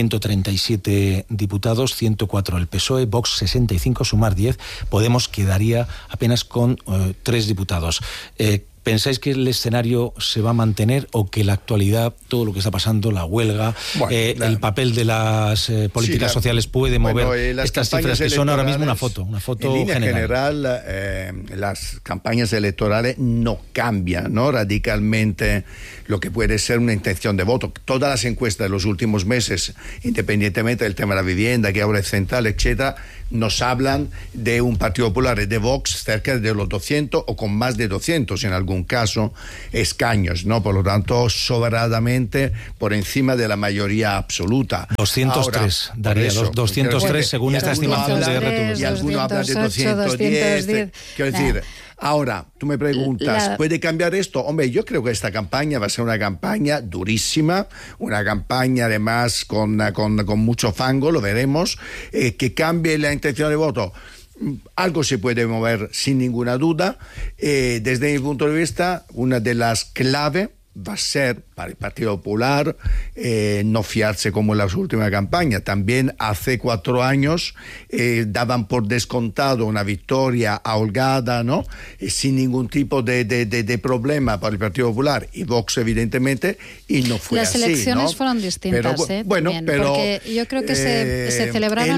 137 diputados, 104 el PSOE, Vox 65, Sumar 10, Podemos quedaría apenas con 3 diputados. ¿Pensáis que el escenario se va a mantener o que la actualidad, todo lo que está pasando, la huelga, el papel de las políticas sociales puede mover estas cifras que son ahora mismo una foto en línea general, las campañas electorales no cambian, ¿no?, radicalmente lo que puede ser una intención de voto. Todas las encuestas de los últimos meses, independientemente del tema de la vivienda, que ahora es central, etcétera, nos hablan de un Partido Popular y de Vox cerca de los 200 o con más de 200 en algún caso escaños, ¿no? Por lo tanto, sobradamente por encima de la mayoría absoluta. 203, ahora, daría eso, 203 según esta estimación de RTV. Y alguno habla de 210. Quiero decir, ahora, tú me preguntas, ¿puede cambiar esto? Hombre, yo creo que esta campaña va a ser una campaña durísima, una campaña además con mucho fango, lo veremos, que cambie la intención de voto. Algo se puede mover sin ninguna duda. Desde mi punto de vista, una de las claves va a ser para el Partido Popular no fiarse como en la última campaña. También hace 4 años daban por descontado una victoria holgada, ¿no? Sin ningún tipo de problema para el Partido Popular y Vox, evidentemente, y no fue así. Las elecciones, ¿no?, fueron distintas, pero, porque yo creo que se celebraron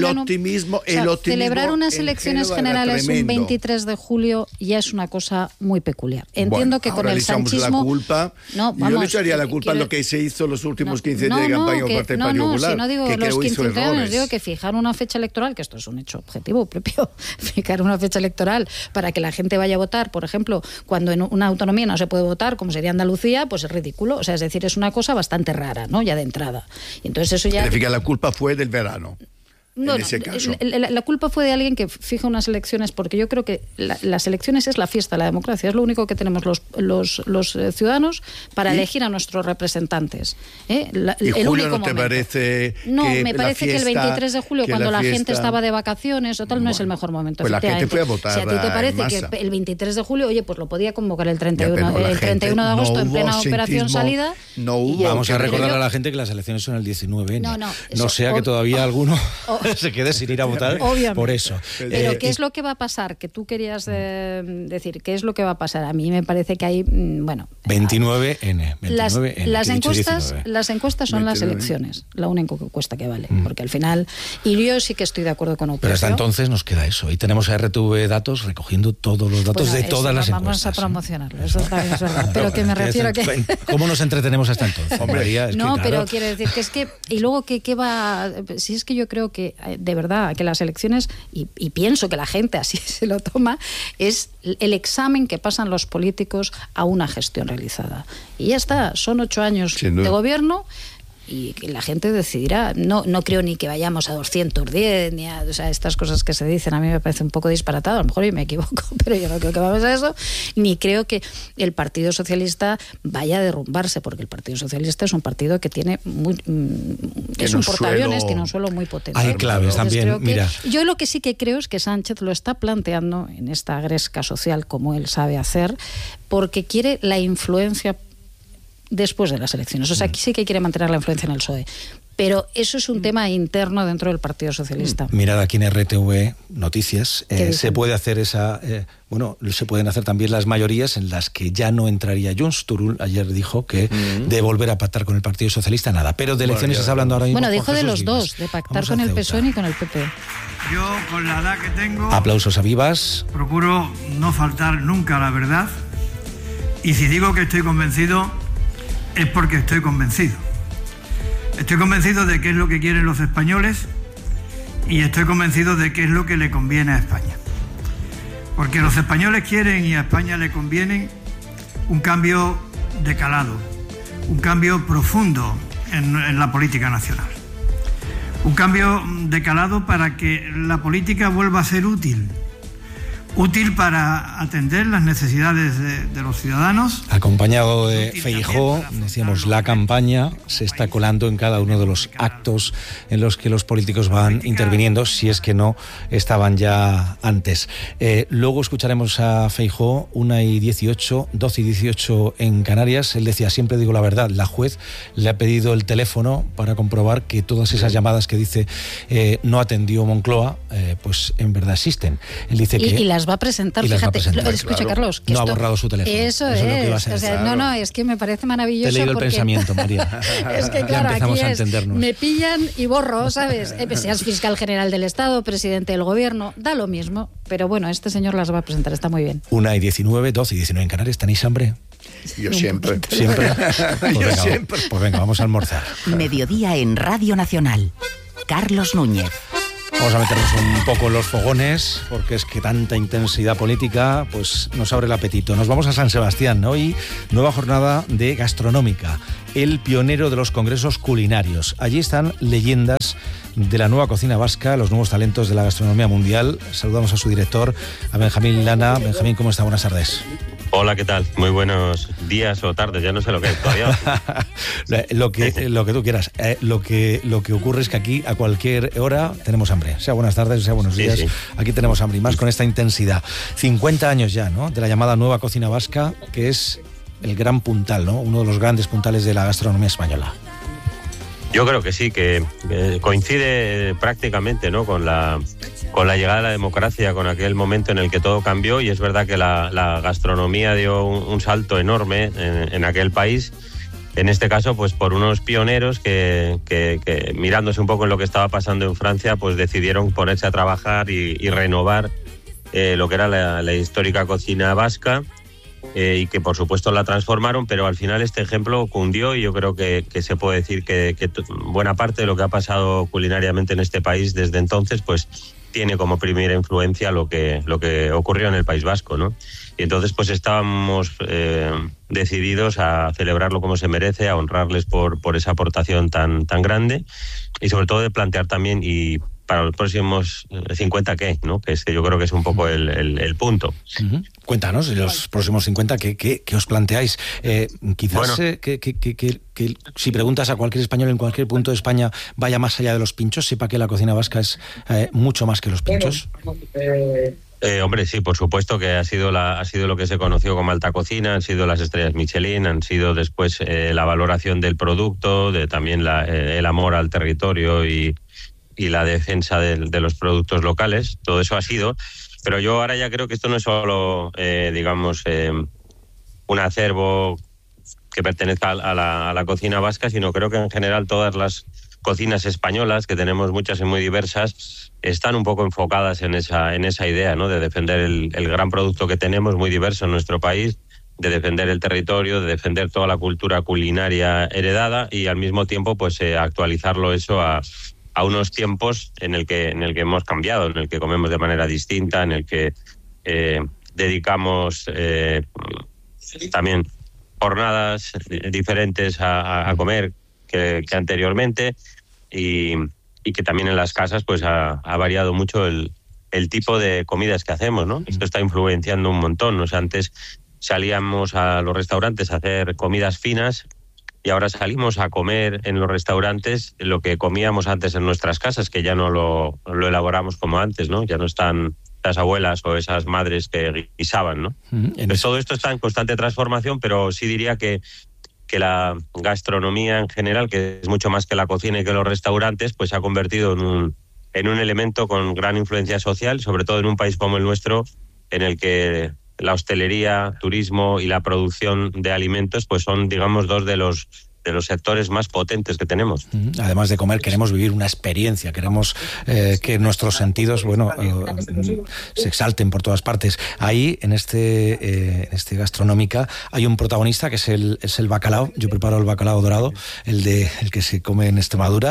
celebrar unas elecciones generales un 23 de julio ya es una cosa muy peculiar. Entiendo que con el sanchismo... La culpa. No, vamos, yo le echaría la culpa a lo que se hizo los últimos 15 días de campaña por parte del Partido Popular. Si no digo los 15 días, digo que fijar una fecha electoral, que esto es un hecho objetivo propio, fijar una fecha electoral para que la gente vaya a votar, por ejemplo, cuando en una autonomía no se puede votar, como sería Andalucía, pues es ridículo. O sea, es decir, es una cosa bastante rara, ¿no?, ya de entrada. Y entonces eso ya... La culpa fue del verano. No, la culpa fue de alguien que fija unas elecciones, porque yo creo que las elecciones es la fiesta de la democracia, es lo único que tenemos los ciudadanos para elegir a nuestros representantes. ¿Y julio no te parece? No, me parece que el 23 de julio, cuando la gente estaba de vacaciones o tal, no es el mejor momento. Pues la gente fue a votar. Si a ti te parece que el 23 de julio, oye, pues lo podía convocar el 31 de agosto en plena operación salida. Vamos a recordar a la gente que las elecciones son el 19. No sea que todavía alguno se quede sin ir a votar. Obviamente. Por eso. Pero ¿qué es lo que va a pasar? Que tú querías decir, ¿qué es lo que va a pasar? A mí me parece que hay, 29N. Las encuestas son 29. Las elecciones, la única encuesta que vale, porque al final, y yo sí que estoy de acuerdo con Operación. Pero hasta entonces nos queda eso, y tenemos a RTV Datos recogiendo todos los datos de todas las encuestas. Vamos a promocionarlo, eso también es verdad, pero que me refiero a que... ¿Cómo nos entretenemos hasta entonces? Hombre, pero quiero decir que es que, y luego ¿qué va? Si es que yo creo que de verdad que las elecciones, y pienso que la gente así se lo toma, es el examen que pasan los políticos a una gestión realizada. Y ya está, son 8 años de gobierno y la gente decidirá. No creo ni que vayamos a 210, ni a, o sea, estas cosas que se dicen, a mí me parece un poco disparatado, a lo mejor yo me equivoco, pero yo no creo que vamos a eso, ni creo que el Partido Socialista vaya a derrumbarse, porque el Partido Socialista es un partido que tiene es un portaaviones, tiene un suelo muy potente. Hay claves también, mira. Yo lo que sí que creo es que Sánchez lo está planteando en esta gresca social como él sabe hacer, porque quiere la influencia después de las elecciones. O sea, aquí sí que quiere mantener la influencia en el PSOE. Pero eso es un tema interno dentro del Partido Socialista. Mirad aquí en RTV Noticias, se puede hacer se pueden hacer también las mayorías en las que ya no entraría Junts. Turull ayer dijo que de volver a pactar con el Partido Socialista, nada. Pero de elecciones está hablando ahora mismo. Bueno, dijo de los dos, de pactar con el PSOE ni con el PP. Yo, con la edad que tengo... Aplausos a Vivas. Procuro no faltar nunca a la verdad. Y si digo que estoy convencido, es porque estoy convencido. Estoy convencido de qué es lo que quieren los españoles y estoy convencido de qué es lo que le conviene a España. Porque los españoles quieren y a España le conviene un cambio de calado, un cambio profundo en la política nacional. Un cambio de calado para que la política vuelva a ser útil, útil para atender las necesidades de los ciudadanos. Acompañado de Feijóo, decíamos, la campaña se está colando en cada uno de los actos en los que los políticos van interviniendo, si es que no estaban ya antes. Luego escucharemos a Feijóo, 1:18, 12:18 en Canarias. Él decía, siempre digo la verdad, la juez le ha pedido el teléfono para comprobar que todas esas llamadas que dice no atendió Moncloa, pues en verdad existen. Él dice que... Y las va a presentar, fíjate. Escucha, claro. Carlos. Que no ha borrado su teléfono. Eso es. O sea, claro. No, es que me parece maravilloso. Te he leído porque... el pensamiento, María. Es que claro, aquí me pillan y borro, ¿sabes? Seas fiscal general del Estado, presidente del gobierno, da lo mismo. Pero bueno, este señor las va a presentar, está muy bien. 1:19, 12:19 en Canarias. ¿Tenéis hambre? Yo siempre. ¿Siempre? Yo siempre. Pues venga, vamos a almorzar. Mediodía en Radio Nacional. Carlos Núñez. Vamos a meternos un poco en los fogones, porque es que tanta intensidad política pues nos abre el apetito. Nos vamos a San Sebastián. Hoy, nueva jornada de gastronómica, el pionero de los congresos culinarios. Allí están leyendas de la nueva cocina vasca, los nuevos talentos de la gastronomía mundial. Saludamos a su director, a Benjamín Lana. Benjamín, ¿cómo está? Buenas tardes. Hola, ¿qué tal? Muy buenos días o tardes, ya no sé lo que es todavía. lo que tú quieras. Lo que ocurre es que aquí a cualquier hora tenemos hambre. Sea buenas tardes, sea buenos días. Sí. Aquí tenemos hambre y más con esta intensidad. 50 años ya, ¿no?, de la llamada nueva cocina vasca, que es el gran puntal, ¿no?, uno de los grandes puntales de la gastronomía española. Yo creo que sí, que coincide prácticamente, ¿no?, con la llegada de la democracia, con aquel momento en el que todo cambió, y es verdad que la gastronomía dio un salto enorme en aquel país. En este caso, pues por unos pioneros que mirándose un poco en lo que estaba pasando en Francia, pues decidieron ponerse a trabajar y renovar lo que era la histórica cocina vasca. Y que por supuesto la transformaron, pero al final este ejemplo cundió, y yo creo que se puede decir que buena parte de lo que ha pasado culinariamente en este país desde entonces pues tiene como primera influencia lo que ocurrió en el País Vasco, ¿no? Y entonces pues estábamos decididos a celebrarlo como se merece, a honrarles por esa aportación tan grande, y sobre todo de plantear también, y para los próximos 50, ¿qué? ¿No? Que es que yo creo que es un poco el punto. Uh-huh. Cuéntanos, en los próximos 50, ¿qué os planteáis? Quizás bueno, que si preguntas a cualquier español en cualquier punto de España, vaya más allá de los pinchos, sepa que la cocina vasca es mucho más que los pinchos. Hombre, sí, por supuesto que ha sido lo que se conoció como alta cocina, han sido las estrellas Michelin, han sido después la valoración del producto, también el amor al territorio y la defensa de los productos locales. Todo eso ha sido, pero yo ahora ya creo que esto no es solo, un acervo que pertenezca a la cocina vasca, sino creo que en general todas las cocinas españolas, que tenemos muchas y muy diversas, están un poco enfocadas en esa idea, ¿no?, de defender el gran producto que tenemos, muy diverso en nuestro país, de defender el territorio, de defender toda la cultura culinaria heredada, y al mismo tiempo pues actualizarlo eso a unos tiempos en el que hemos cambiado, en el que comemos de manera distinta, en el que dedicamos también jornadas diferentes a comer que anteriormente, y que también en las casas pues ha variado mucho el tipo de comidas que hacemos, ¿no? Esto está influenciando un montón. O sea, antes salíamos a los restaurantes a hacer comidas finas, y ahora salimos a comer en los restaurantes lo que comíamos antes en nuestras casas, que ya no lo elaboramos como antes, ¿no? Ya no están las abuelas o esas madres que guisaban, ¿no? Entonces, todo esto está en constante transformación, pero sí diría que la gastronomía en general, que es mucho más que la cocina y que los restaurantes, pues se ha convertido en un elemento con gran influencia social, sobre todo en un país como el nuestro, en el que la hostelería, turismo y la producción de alimentos pues son, digamos, dos de los sectores más potentes que tenemos. Además de comer, queremos vivir una experiencia, queremos que nuestros sentidos, se exalten por todas partes. Ahí, en este gastronómica, hay un protagonista que es el bacalao. Yo preparo el bacalao dorado, el que se come en Extremadura.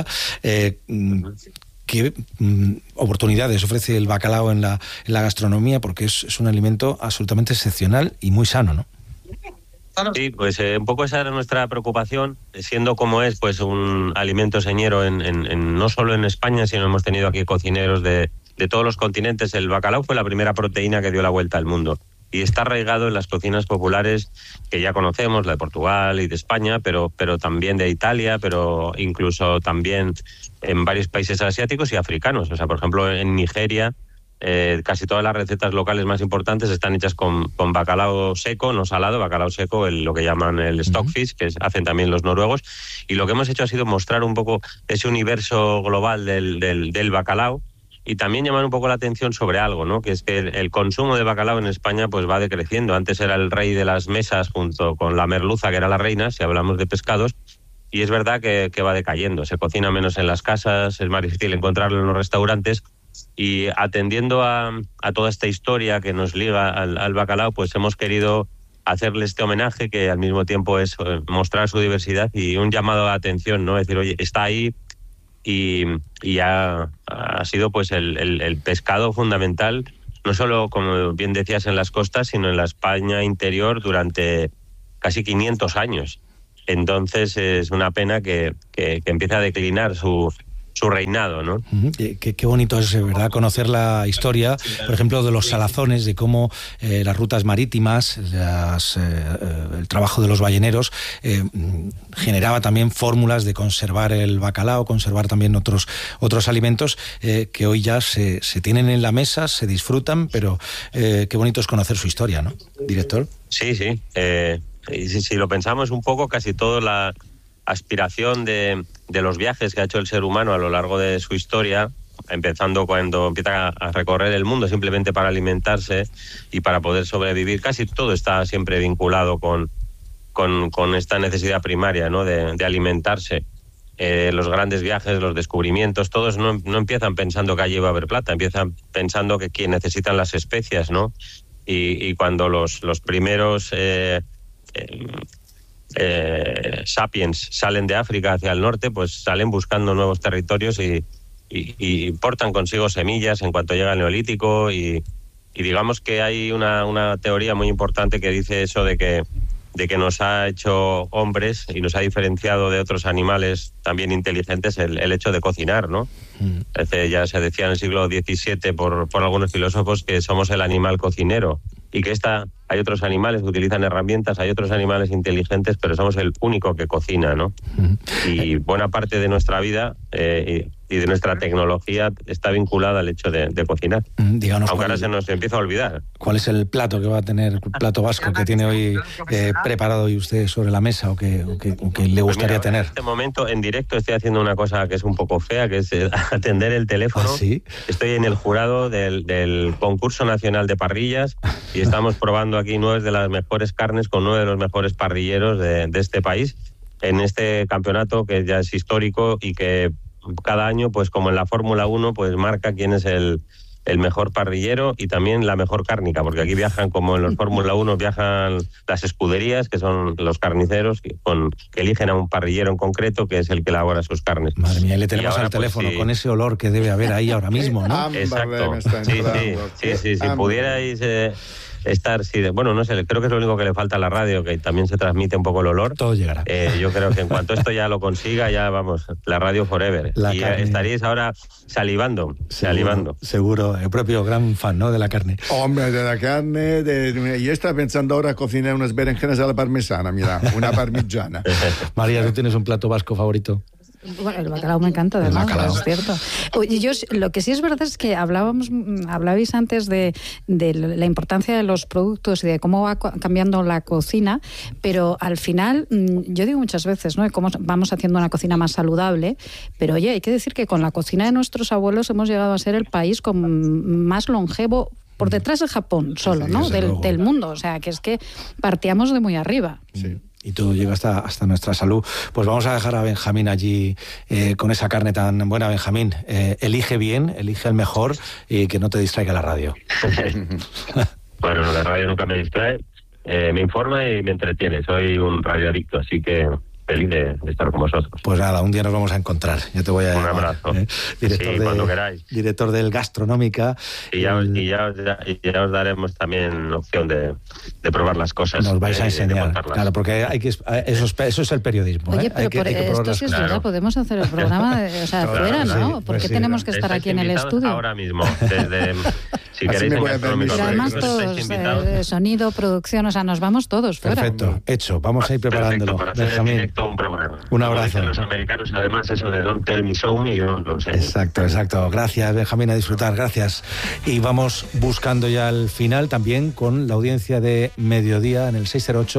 ¿Qué oportunidades ofrece el bacalao en la gastronomía? Porque es un alimento absolutamente excepcional y muy sano, ¿no? Sí, pues un poco esa era nuestra preocupación, siendo como es pues un alimento señero en no solo en España, sino hemos tenido aquí cocineros de de todos los continentes. El bacalao fue la primera proteína que dio la vuelta al mundo y está arraigado en las cocinas populares que ya conocemos, la de Portugal y de España, pero también de Italia, pero incluso también en varios países asiáticos y africanos. O sea, por ejemplo, en Nigeria, casi todas las recetas locales más importantes están hechas con bacalao seco, no salado, bacalao seco, lo que llaman el stockfish, que hacen también los noruegos. Y lo que hemos hecho ha sido mostrar un poco ese universo global del bacalao, y también llamar un poco la atención sobre algo, ¿no? Que es que el consumo de bacalao en España pues va decreciendo. Antes era el rey de las mesas junto con la merluza, que era la reina, si hablamos de pescados, y es verdad que va decayendo. Se cocina menos en las casas, es más difícil encontrarlo en los restaurantes, y atendiendo a toda esta historia que nos liga al bacalao, pues hemos querido hacerle este homenaje, que al mismo tiempo es mostrar su diversidad y un llamado a atención, ¿no? Es decir, oye, está ahí, y ha sido pues el pescado fundamental, no solo, como bien decías, en las costas, sino en la España interior durante casi 500 años. Entonces es una pena que empiece a declinar su reinado, ¿no? Qué bonito es, ¿verdad?, conocer la historia, por ejemplo, de los salazones, de cómo las rutas marítimas, el trabajo de los balleneros generaba también fórmulas de conservar el bacalao, conservar también otros alimentos que hoy ya se tienen en la mesa, se disfrutan, pero qué bonito es conocer su historia, ¿no, director? Sí. Y si lo pensamos un poco, casi toda la aspiración de los viajes que ha hecho el ser humano a lo largo de su historia, empezando cuando empieza a recorrer el mundo simplemente para alimentarse y para poder sobrevivir, casi todo está siempre vinculado con esta necesidad primaria, ¿no?, de alimentarse. Los grandes viajes, los descubrimientos, todos no empiezan pensando que allí va a haber plata, empiezan pensando que necesitan las especias, ¿no? Y cuando los primeros sapiens salen de África hacia el norte, pues salen buscando nuevos territorios y portan consigo semillas en cuanto llega el Neolítico, y digamos que hay una teoría muy importante que dice eso de que nos ha hecho hombres y nos ha diferenciado de otros animales también inteligentes el hecho de cocinar, ¿no? Ya se decía en el siglo XVII por algunos filósofos que somos el animal cocinero, y que hay otros animales que utilizan herramientas, hay otros animales inteligentes, pero somos el único que cocina, ¿no? Y buena parte de nuestra vida y de nuestra tecnología está vinculada al hecho de cocinar. Díganos, aunque ahora se nos empieza a olvidar. ¿Cuál es el plato que va a tener, el plato vasco que tiene hoy preparado hoy usted sobre la mesa o que le gustaría tener? En este momento, en directo, estoy haciendo una cosa que es un poco fea, que es atender el teléfono. ¿Ah, sí? Estoy en el jurado del Concurso Nacional de Parrillas y estamos probando aquí 9 de las mejores carnes con 9 de los mejores parrilleros de este país en este campeonato que ya es histórico y que cada año, pues como en la Fórmula 1, pues marca quién es el mejor parrillero y también la mejor cárnica, porque aquí viajan, como en los Fórmula 1, viajan las escuderías, que son los carniceros, que eligen a un parrillero en concreto, que es el que elabora sus carnes. Madre mía, le tenemos al teléfono, con ese olor que debe haber ahí ahora mismo, ¿no? Exacto. Sí, si pudierais estar, bueno, no sé, creo que es lo único que le falta a la radio, que también se transmite un poco el olor. Todo llegará. Yo creo que en cuanto esto ya lo consiga, ya vamos, la radio forever. Y estaríais ahora salivando. Seguro, el propio gran fan, ¿no?, de la carne. Hombre, de la carne, yo estaba pensando ahora cocinar unas berenjenas a la parmesana, mira, una parmigiana. María, ¿tú tienes un plato vasco favorito? Bueno, el bacalao me encanta, además, es cierto. Oye, lo que sí es verdad es que hablabais antes de la importancia de los productos y de cómo va cambiando la cocina, pero al final, yo digo muchas veces, ¿no?, de cómo vamos haciendo una cocina más saludable, pero oye, hay que decir que con la cocina de nuestros abuelos hemos llegado a ser el país más longevo, por detrás de Japón solo, ¿no?, del mundo. O sea, que es que partíamos de muy arriba. Sí. Y todo llega hasta nuestra salud. Pues vamos a dejar a Benjamín allí con esa carne tan buena. Benjamín, elige bien, elige el mejor y que no te distraiga la radio. Bueno, la radio nunca me distrae, me informa y me entretiene. Soy un radioadicto, así que feliz de estar con vosotros. Pues nada, un día nos vamos a encontrar. Yo te voy a llamar. Un abrazo. Director cuando queráis. Director del Gastronómica. Y ya os daremos también opción de probar las cosas. Nos vais a enseñar. Claro, porque eso es el periodismo. Oye, pero hay que esto sí es verdad, podemos hacer el programa fuera, ¿no? ¿Por qué tenemos que estar aquí en el estudio? Ahora mismo, si queréis en Gastronómica. Pero además todos, sonido, producción, nos vamos todos fuera. Perfecto, hecho. Vamos a ir preparándolo. Benjamín, un abrazo. Los americanos, además, eso de Don't Tell Me Show Me, yo lo sé. Exacto. Gracias, Benjamín, a disfrutar, gracias. Y vamos buscando ya el final también con la audiencia de mediodía en el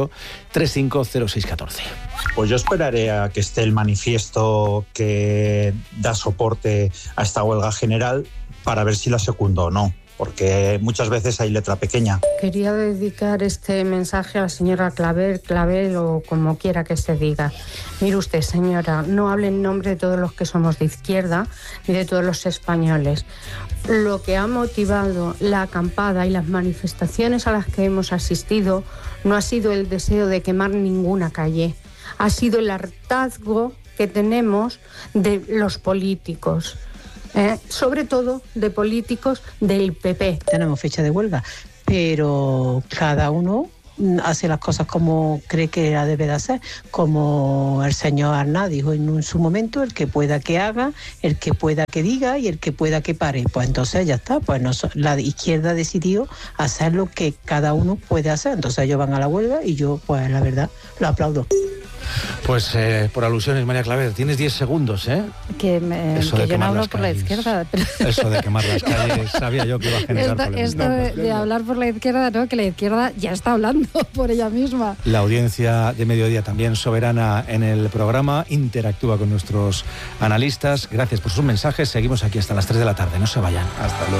608-350614. Pues yo esperaré a que esté el manifiesto que da soporte a esta huelga general para ver si la secundo o no, porque muchas veces hay letra pequeña. Quería dedicar este mensaje a la señora Clavel o como quiera que se diga. Mire usted, señora, no hable en nombre de todos los que somos de izquierda ni de todos los españoles. Lo que ha motivado la acampada y las manifestaciones a las que hemos asistido no ha sido el deseo de quemar ninguna calle, ha sido el hartazgo que tenemos de los políticos. Sobre todo de políticos del PP. Tenemos fecha de huelga, pero cada uno hace las cosas como cree que la debe de hacer, como el señor Aznar dijo en su momento, el que pueda que haga, el que pueda que diga y el que pueda que pare. Pues entonces ya está, pues la izquierda decidió hacer lo que cada uno puede hacer, entonces ellos van a la huelga y yo, pues la verdad, lo aplaudo. Pues por alusiones, María Claver, tienes 10 segundos, ¿eh? Que yo no hablo por la izquierda. Pero... Eso de quemar las calles, sabía yo que iba a generar problemas. Esto de hablar por la izquierda, no, que la izquierda ya está hablando por ella misma. La audiencia de mediodía también soberana en el programa, interactúa con nuestros analistas. Gracias por sus mensajes, seguimos aquí hasta las 3 de la tarde, no se vayan. Hasta luego.